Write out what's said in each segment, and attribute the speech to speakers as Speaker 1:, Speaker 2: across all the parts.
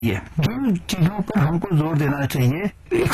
Speaker 1: ये जिन चीजों पर हमको जोर देना चाहिए,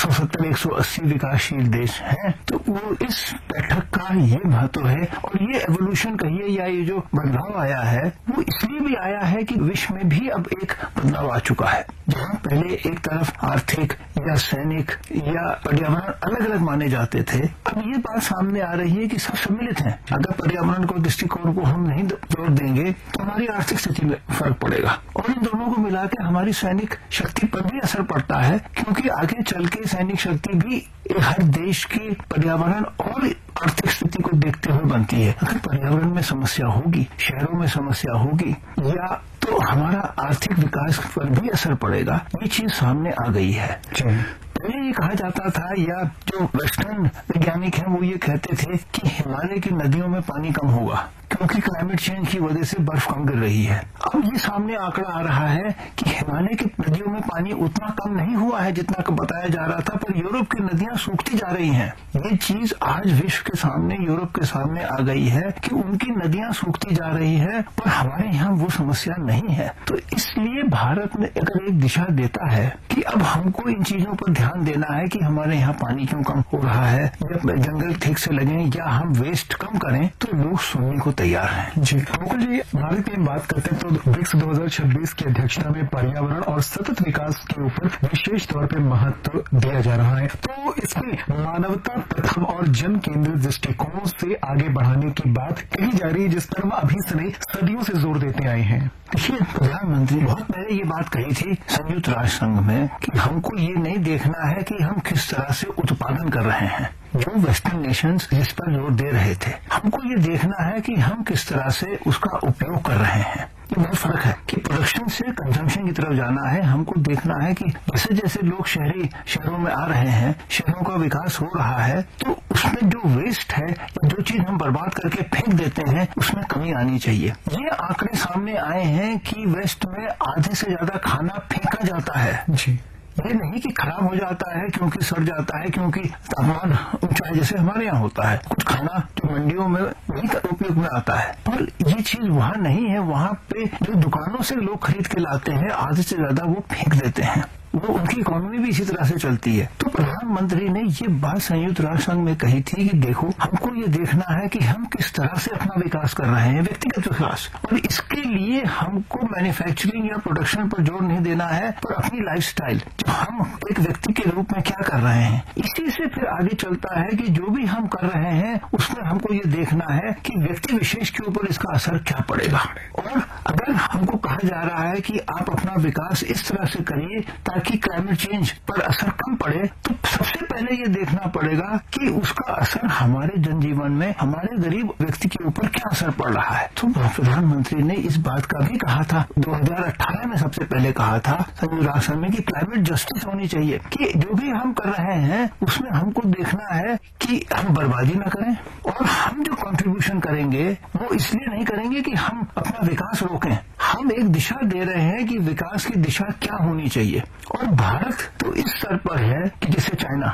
Speaker 1: 170-180 विकासशील देश हैं, तो वो इस बैठक का ये महत्व है। और ये एवोल्यूशन कहिए या ये जो बदलाव आया है वो इसलिए भी आया है कि विश्व में भी अब एक बदलाव आ चुका है। जहां पहले एक तरफ आर्थिक या सैनिक या पर्यावरण अलग अलग माने जाते थे, अब ये बात सामने आ रही है कि सब सम्मिलित हैं। अगर पर्यावरण को दृष्टिकोण को हम नहीं जोर देंगे तो हमारी आर्थिक स्थिति में फर्क पड़ेगा और इन दोनों को मिला के हमारी सैनिक शक्ति पर भी असर पड़ता है, क्योंकि आगे चल के सैनिक शक्ति भी हर देश के पर्यावरण और आर्थिक स्थिति को देखते हुए बनती है। अगर पर्यावरण में समस्या होगी, शहरों में समस्या होगी, या तो हमारा आर्थिक विकास पर भी असर पड़ेगा। ये चीज सामने आ गई है। पहले ये कहा जाता था, या जो वेस्टर्न वैज्ञानिक हैं वो ये कहते थे कि हिमालय की नदियों में पानी कम होगा क्योंकि क्लाइमेट चेंज की वजह से बर्फ कम गिर रही है। अब ये सामने आंकड़ा आ रहा है कि हिमालय की नदियों में पानी उतना कम नहीं हुआ है जितना कि बताया जा रहा था, पर यूरोप की नदियां सूखती जा रही हैं। ये चीज आज विश्व के सामने, यूरोप के सामने आ गई है कि उनकी नदियां सूखती जा रही है, पर हमारे यहाँ वो समस्या नहीं है। तो इसलिए भारत ने अगर एक दिशा देता है कि अब हमको इन चीजों पर ध्यान देना है कि हमारे यहाँ पानी क्यों कम हो रहा है, या जंगल ठीक से लगे या हम वेस्ट कम करें, तो लोग सुनने को तैयार हैं।
Speaker 2: जी मुकुल जी, भारत की बात करते हैं तो ब्रिक्स 2026 की अध्यक्षता में पर्यावरण और सतत विकास के ऊपर विशेष तौर पे महत्व दिया जा रहा है। तो इसमें मानवता प्रथम और जन केंद्रित दृष्टिकोण से आगे बढ़ाने की बात कही जा रही है, जिस पर हम अभी से नहीं सदियों से जोर देते आए हैं।
Speaker 1: देखिए, प्रधानमंत्री बहुत पहले ये बात कही थी संयुक्त राष्ट्र संघ में कि हमको ये नहीं देखना है कि हम किस तरह से उत्पादन कर रहे हैं, जो वेस्टर्न नेशंस जिस पर जोर दे रहे थे। हमको ये देखना है कि हम किस तरह से उसका उपयोग कर रहे हैं। ये बहुत फर्क है कि प्रोडक्शन से कंजम्पशन की तरफ जाना है। हमको देखना है कि जैसे जैसे लोग शहरों में आ रहे हैं, शहरों का विकास हो रहा है, तो उसमें जो वेस्ट है या जो चीज हम बर्बाद करके फेंक देते हैं उसमें कमी आनी चाहिए। ये आंकड़े सामने आए हैं कि वेस्ट में आधे से ज्यादा खाना फेंका जाता है।
Speaker 2: जी,
Speaker 1: ये नहीं कि खराब हो जाता है क्योंकि सड़ जाता है, क्योंकि तापमान ऊंचा है जैसे हमारे यहाँ होता है। कुछ खाना जो मंडियों में नहीं उपयोग में आता है, पर ये चीज वहाँ नहीं है। वहाँ पे जो दुकानों से लोग खरीद के लाते हैं, आधे से ज्यादा वो फेंक देते हैं। वो उनकी इकोनॉमी भी इसी तरह से चलती है। तो प्रधानमंत्री ने ये बात संयुक्त राष्ट्र संघ में कही थी कि देखो, हमको ये देखना है कि हम किस तरह से अपना विकास कर रहे हैं, व्यक्तिगत विकास, और इसके लिए हमको मैन्युफैक्चरिंग या प्रोडक्शन पर जोर नहीं देना है, पर अपनी लाइफस्टाइल, जो हम एक व्यक्ति के रूप में क्या कर रहे हैं, इसी से फिर आगे चलता है कि जो भी हम कर रहे हैं उसमें हमको ये देखना है कि व्यक्ति विशेष के ऊपर इसका असर क्या पड़ेगा। और अगर हमको कहा जा रहा है कि आप अपना विकास इस तरह से करिए ताकि क्लाइमेट चेंज पर असर कम पड़े, तो सबसे पहले ये देखना पड़ेगा कि उसका असर हमारे जनजीवन में, हमारे गरीब व्यक्ति के ऊपर क्या असर पड़ रहा है। तो प्रधानमंत्री ने इस बात का भी कहा था, 2018 में सबसे पहले कहा था संयुक्त राष्ट्र में कि क्लाइमेट जस्टिस होनी चाहिए, कि जो भी हम कर रहे हैं उसमें हमको देखना है कि हम बर्बादी न करें, और हम जो कंट्रीब्यूशन करेंगे वो इसलिए नहीं करेंगे कि हम अपना विकास रोकें। हम एक दिशा दे रहे हैं कि विकास की दिशा क्या होनी चाहिए। और भारत तो इस स्तर पर है कि जैसे चाइना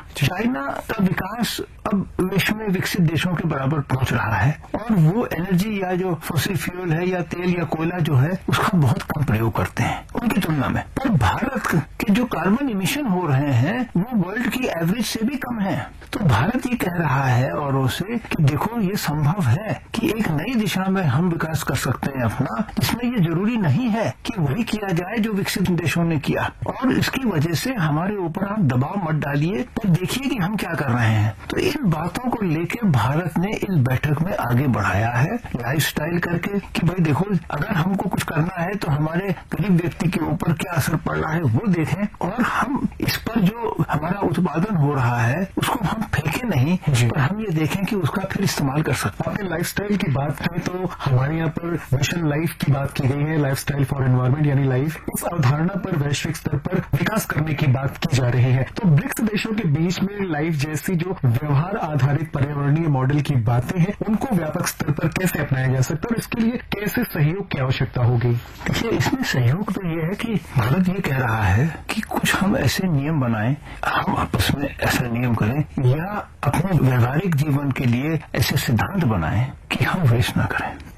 Speaker 1: का विकास अब विश्व में विकसित देशों के बराबर पहुंच रहा है, और वो एनर्जी या जो फॉसिल फ्यूल है या तेल या कोयला जो है उसका बहुत कम प्रयोग करते हैं उनकी तुलना में। पर भारत के जो कार्बन इमिशन हो रहे हैं वो वर्ल्ड की एवरेज से भी कम है। तो भारत ये कह रहा है औरों से कि देखो, ये संभव है कि एक नई दिशा में हम विकास कर सकते हैं अपना, जिसमें ये जरूरी नहीं है कि वही किया जाए जो विकसित देशों ने किया। और इसकी वजह से हमारे ऊपर आप दबाव मत डालिए, तो देखिए कि हम क्या कर रहे हैं। तो इन बातों को लेकर भारत ने इस बैठक में आगे बढ़ाया है, लाइफस्टाइल करके, कि भाई देखो, अगर हमको कुछ करना है तो हमारे गरीब व्यक्ति के ऊपर क्या असर पड़ रहा है वो देखें, और हम इस पर जो हमारा उत्पादन हो रहा है उसको हम फेंके नहीं, पर हम ये देखें कि उसका फिर इस्तेमाल कर सकते हैं।
Speaker 2: आपने लाइफस्टाइल की बात करें तो हमारे यहाँ पर मिशन लाइफ की बात की गई है, लाइफस्टाइल फॉर एनवायरमेंट यानी लाइफ। इस अवधारणा पर वैश्विक स्तर पर विकास करने की बात की जा रही है। तो ब्रिक्स देशों के बीच में लाइफ जैसी जो व्यवहार आधारित पर्यावरणीय मॉडल की बातें हैं उनको व्यापक स्तर पर कैसे अपनाया जा सकता है और इसके लिए कैसे सहयोग की आवश्यकता होगी?
Speaker 1: देखिए, इसमें सहयोग तो ये है कि भारत ये कह रहा है कि कुछ हम ऐसे नियम बनाएं, हम आपस में ऐसा नियम करें, या अपने व्यवहारिक जीवन के लिए ऐसे सिद्धांत बनाएं कि हम वेस्ट न करें।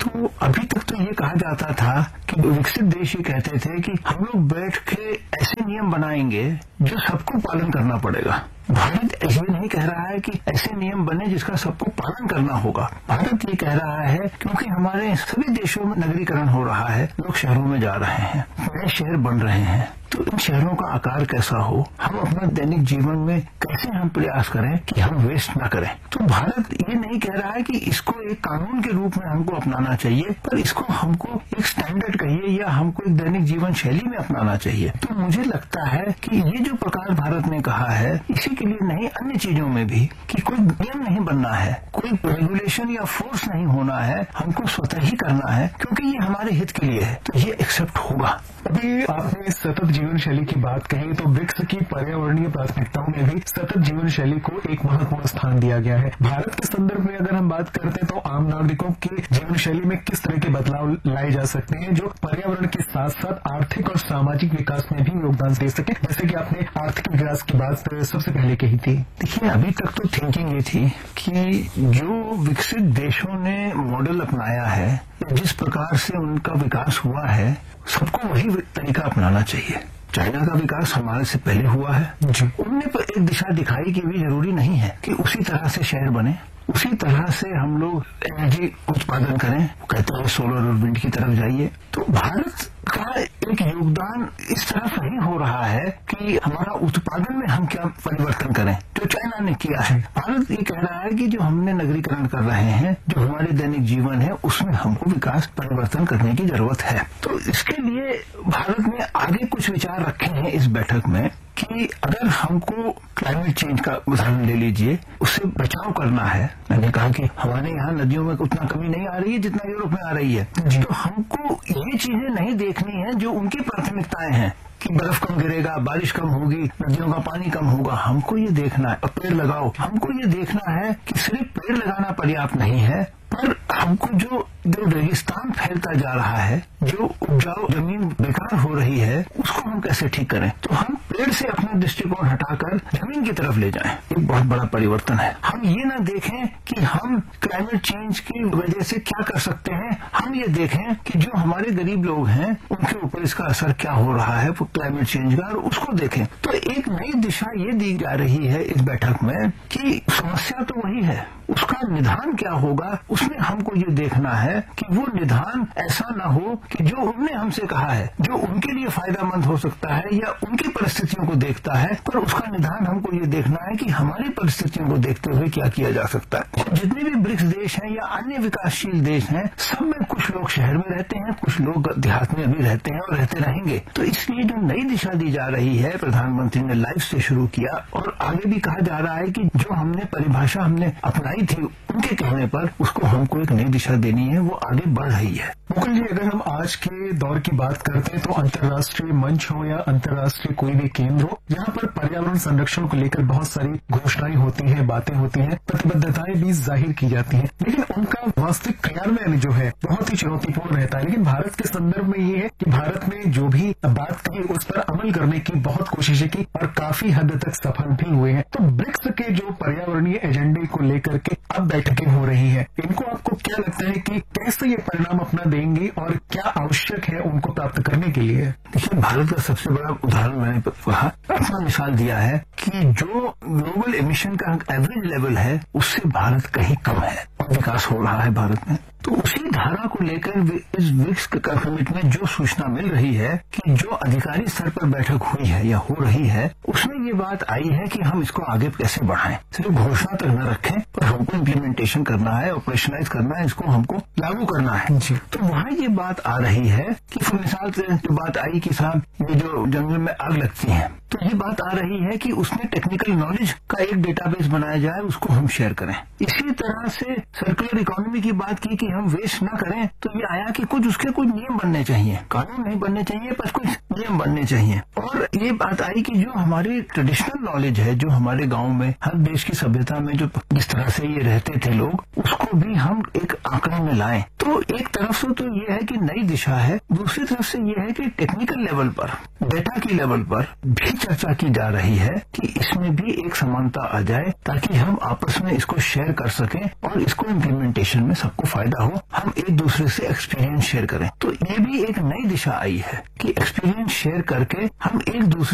Speaker 1: तो अभी तक तो ये कहा जाता था कि विकसित देश ये कहते थे कि हम लोग बैठ के ऐसे नियम बनाएंगे जो सबको पालन करना पड़ेगा। भारत ऐसे नहीं कह रहा है कि ऐसे नियम बने जिसका सबको पालन करना होगा। भारत ये कह रहा है क्योंकि हमारे सभी देशों में नगरीकरण हो रहा है, लोग शहरों में जा रहे हैं, नए शहर बन रहे हैं, तो इन शहरों का आकार कैसा हो, हम अपना दैनिक जीवन में कैसे हम प्रयास करें कि हम वेस्ट ना करें। तो भारत ये नहीं कह रहा है कि इसको एक कानून के रूप में हमको अपनाना चाहिए, पर इसको हमको एक स्टैंडर्ड कहिए या हमको एक दैनिक जीवन शैली में अपनाना चाहिए। तो मुझे लगता है कि ये जो प्रकार भारत ने कहा है, इसी के लिए नहीं अन्य चीजों में भी कि कोई नियम नहीं बनना है, कोई रेगुलेशन या फोर्स नहीं होना है, हमको स्वतः ही करना है क्योंकि ये हमारे हित के लिए है, तो ये एक्सेप्ट होगा।
Speaker 2: अभी आपने सतत जीवन शैली की बात कही, तो ब्रिक्स की पर्यावरणीय प्राथमिकताओं में भी सतत जीवन शैली को एक महत्वपूर्ण स्थान दिया गया है। भारत के संदर्भ में अगर हम बात करते हैं तो आम नागरिकों की जीवन शैली में किस तरह के बदलाव लाए जा सकते हैं जो पर्यावरण के साथ साथ आर्थिक और सामाजिक विकास में भी योगदान दे सके, जैसे कि आपने आर्थिक विकास की बात सबसे पहले कही थी।
Speaker 1: देखिए, अभी तक तो थिंकिंग ये थी कि जो विकसित देशों ने मॉडल अपनाया है, जिस प्रकार से उनका विकास हुआ है, सबको वही तरीका अपनाना चाहिए। चाइना का विकास हमारे से पहले हुआ है, उनने तो एक दिशा दिखाई कि भी जरूरी नहीं है कि उसी तरह से शहर बने, उसी तरह से हम लोग एनर्जी उत्पादन करें, कहते हैं सोलर और विंड की तरफ जाइए। तो भारत का एक योगदान इस तरफ नहीं हो रहा है कि हमारा उत्पादन में हम क्या परिवर्तन करें, जो चाइना ने किया है। भारत ये कह रहा है कि जो हमने नगरीकरण कर रहे हैं, जो हमारे दैनिक जीवन है, उसमें हमको विकास परिवर्तन करने की जरूरत है। तो इसके लिए भारत ने आगे कुछ विचार रखे हैं इस बैठक में कि अगर हमको क्लाइमेट चेंज का उदाहरण ले लीजिए, उससे बचाव करना है। मैंने कहा कि हमारे यहाँ नदियों में उतना कमी नहीं आ रही है जितना यूरोप में आ रही है, तो हमको ये चीजें नहीं देखनी है जो उनकी प्राथमिकताएं हैं कि बर्फ कम गिरेगा, बारिश कम होगी, नदियों का पानी कम होगा। हमको ये देखना है, पेड़ लगाओ। हमको ये देखना है कि सिर्फ पेड़ लगाना पर्याप्त नहीं है, पर हमको जो रेगिस्तान फैलता जा रहा है, जो उपजाऊ जमीन बेकार हो रही है, उसको हम कैसे ठीक करें। तो हम पेड़ से अपना दृष्टिकोण हटाकर जमीन की तरफ ले जाएं। एक बहुत बड़ा परिवर्तन है। हम ये ना देखें कि हम क्लाइमेट चेंज की वजह से क्या कर सकते हैं, हम ये देखें कि जो हमारे गरीब लोग हैं उनके ऊपर इसका असर क्या हो रहा है क्लाइमेट चेंज का, और उसको देखें। तो एक नई दिशा ये दी जा रही है इस बैठक में कि समस्या तो वही है, उसका निदान क्या होगा, उसमें हमको ये देखना है कि वो निदान ऐसा ना हो कि जो उन्होंने हमसे कहा है, जो उनके लिए फायदेमंद हो सकता है या उनकी परिस्थितियों को देखता है, पर उसका निदान हमको ये देखना है कि हमारी परिस्थितियों को देखते हुए क्या किया जा सकता है। जितने भी ब्रिक्स देश हैं या अन्य विकासशील देश हैं, सब में कुछ लोग शहर में रहते हैं, कुछ लोग देहात में अभी रहते हैं और रहते रहेंगे। तो इसलिए जो नई दिशा दी जा रही है, प्रधानमंत्री ने लाइफ से शुरू किया और आगे भी कहा जा रहा है कि जो हमने परिभाषा हमने अपनाई थी उनके कहने पर, उसको हमको एक नई दिशा देनी है, वो आगे बढ़ रही है।
Speaker 2: मुकुल जी, अगर हम आज के दौर की बात करते हैं तो अंतर्राष्ट्रीय मंच हो या अंतर्राष्ट्रीय कोई भी केंद्र हो, जहाँ पर पर्यावरण संरक्षण को लेकर बहुत सारी घोषणाएं होती हैं, बातें होती हैं, प्रतिबद्धताएं भी जाहिर की जाती हैं, लेकिन उनका वास्तविक क्रियान्वयन जो है बहुत ही चुनौतीपूर्ण रहता है। लेकिन भारत के संदर्भ में ये है कि भारत ने जो भी बात कही उस पर अमल करने की बहुत कोशिशें की और काफी हद तक सफल भी हुए हैं। तो ब्रिक्स के जो पर्यावरणीय एजेंडे को लेकर के अब बैठकें हो रही हैं, इनको आपको क्या लगता है कि कैसे ये परिणाम अपना देंगे और क्या आवश्यक है उनको प्राप्त करने के लिए?
Speaker 1: देखिए, भारत का सबसे बड़ा उदाहरण मैंने कहा, अपना मिसाल दिया है कि जो ग्लोबल एमिशन का एवरेज लेवल है उससे भारत कहीं कम है और विकास हो रहा है भारत में। तो उसी धारा को लेकर इस ब्रिक्स समिट में जो सूचना मिल रही है कि जो अधिकारी स्तर पर बैठक हुई है या हो रही है, उसमें ये बात आई है कि हम इसको आगे कैसे बढ़ाएं। सिर्फ घोषणा तक न रखें, पर हमको इम्प्लीमेंटेशन करना है, ऑपरेशनलाइज करना है, इसको हमको लागू करना है। तो वहाँ ये बात आ रही है कि मिसाल से जो बात आई कि साहब ये जो जंगल में आग लगती है, तो ये बात आ रही है कि उसमें टेक्निकल नॉलेज का एक डेटाबेस बनाया जाए, उसको हम शेयर करें। इसी तरह से सर्कुलर इकोनॉमी की बात की कि हम वेस्ट ना करें, तो ये आया कि कुछ उसके कुछ नियम बनने चाहिए, कानून नहीं बनने चाहिए पर कुछ नियम बनने चाहिए। और ये बात आई कि जो हमारी ट्रेडिशनल नॉलेज है, जो हमारे गांव में हर देश की सभ्यता में जो जिस तरह से ये रहते थे लोग, उसको भी हम एक आंकड़े में लाएं। तो एक तरफ से तो ये है कि नई दिशा है, दूसरी तरफ से ये है कि टेक्निकल लेवल पर, डेटा की लेवल पर भी चर्चा की जा रही है कि इसमें भी एक समानता आ जाए ताकि हम आपस में इसको शेयर कर सकें और इसको इम्प्लीमेंटेशन में सबको फायदा हो, हम एक दूसरे से एक्सपीरियंस शेयर करें। तो ये भी एक नई दिशा आई है कि एक्सपीरियंस शेयर करके हम एक दूसरे